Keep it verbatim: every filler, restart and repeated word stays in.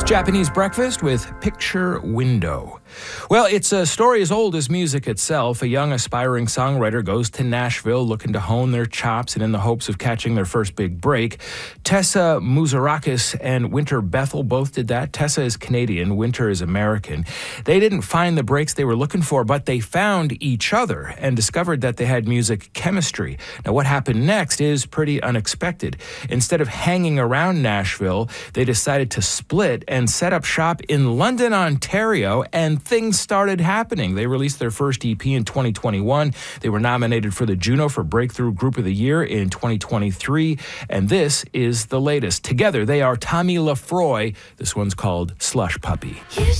Japanese Breakfast with Picture Window. Well, it's a story as old as music itself. A young aspiring songwriter goes to Nashville looking to hone their chops and in the hopes of catching their first big break. Tessa Muzarakis and Winter Bethel both did that. Tessa is Canadian, Winter is American. They didn't find the breaks they were looking for, but they found each other and discovered that they had music chemistry. Now, what happened next is pretty unexpected. Instead of hanging around Nashville, they decided to split and set up shop in London, Ontario, and things started happening. They released their first E P in twenty twenty-one. They were nominated for the Juno for Breakthrough Group of the Year in twenty twenty-three, and this is the latest. Together, they are Tommy Lafroy. This one's called Slush Puppy.